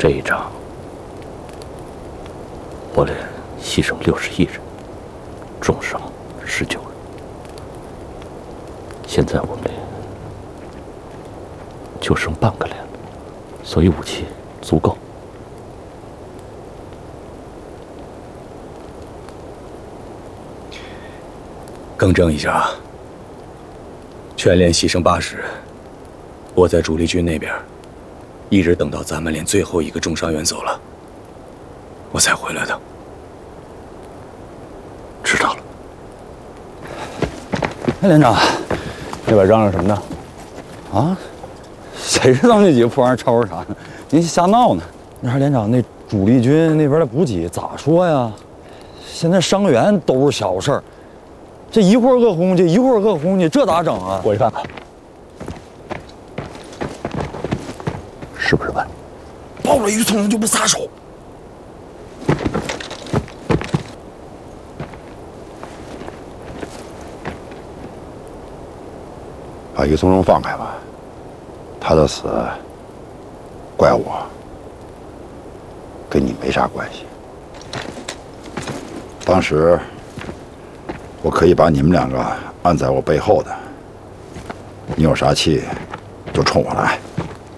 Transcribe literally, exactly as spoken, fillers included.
这一仗，我连牺牲六十一人，重伤十九人。现在我们就剩半个连了，所以武器足够。 更正一下，全连牺牲八十，我在主力军那边，一直等到咱们连最后一个重伤员走了，我才回来的。 知道了。 哎，连长， 那边嚷嚷什么呢？ 啊，谁知道那几个破玩意儿吵吵啥呢？您瞎闹呢？那还连长，那主力军那边的补给咋说呀？现在伤员都是小事儿。这一会儿个轰去，一会儿个轰去，这咋整啊？ 我去看看， 是不是问？ 抱了一个葱就不撒手。 把于从容放开吧，他的死怪我，跟你没啥关系。当时我可以把你们两个按在我背后的，你有啥气就冲我来。